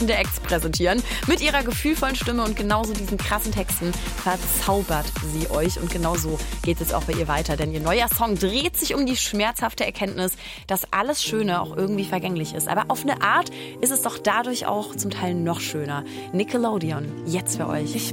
ansprechende Acts präsentieren. Mit ihrer gefühlvollen Stimme und genauso diesen krassen Texten verzaubert sie euch. Und genau so geht es auch bei ihr weiter. Denn ihr neuer Song dreht sich um die schmerzhafte Erkenntnis, dass alles Schöne auch irgendwie vergänglich ist. Aber auf eine Art ist es doch dadurch auch zum Teil noch schöner. Nickelodeon, jetzt für euch.